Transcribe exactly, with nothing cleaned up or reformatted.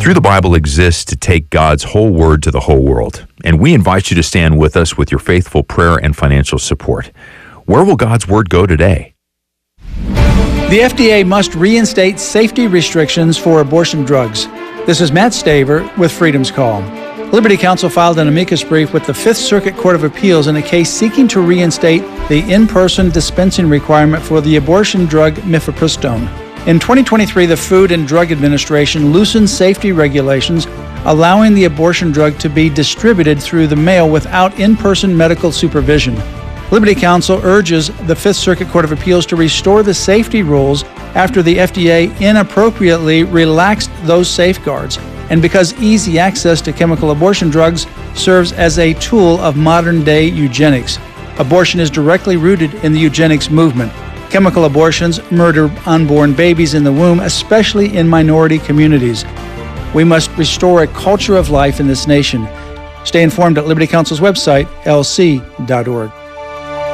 Through the Bible exists to take God's whole word to the whole world, and we invite you to stand with us with your faithful prayer and financial support. Where will God's word go today? The F D A must reinstate safety restrictions for abortion drugs. This is Matt Staver with Freedom's Call. Liberty Counsel filed an amicus brief with the Fifth Circuit Court of Appeals in a case seeking to reinstate the in-person dispensing requirement for the abortion drug mifepristone. In twenty twenty-three, the Food and Drug Administration loosened safety regulations, allowing the abortion drug to be distributed through the mail without in-person medical supervision. Liberty Counsel urges the Fifth Circuit Court of Appeals to restore the safety rules after the F D A inappropriately relaxed those safeguards, and because easy access to chemical abortion drugs serves as a tool of modern-day eugenics. Abortion is directly rooted in the eugenics movement. Chemical abortions murder unborn babies in the womb, especially in minority communities. We must restore a culture of life in this nation. Stay informed at Liberty Counsel's website, L C dot org.